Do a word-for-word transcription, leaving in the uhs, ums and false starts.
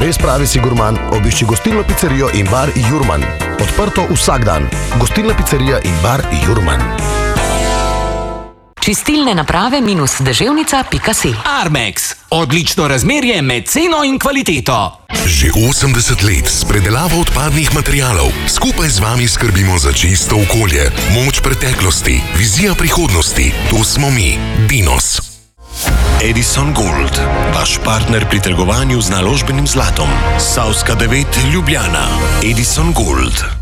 res pravi si gurman, obišči gostilno pizzerijo in bar Jurman. Odprto vsak dan. Gostilna pizzerija in bar Jurman. Čistilne naprave minus deževnica pika si. Armex. Odlično razmerje med ceno in kvaliteto. Že osemdeset let s predelavo odpadnih materialov. Skupaj z vami skrbimo za čisto okolje, moč preteklosti, vizija prihodnosti. To smo mi, Dinos. Edison Gold, vaš partner pri trgovanju z naložbenim zlatom. Savska devet, Ljubljana. Edison Gold.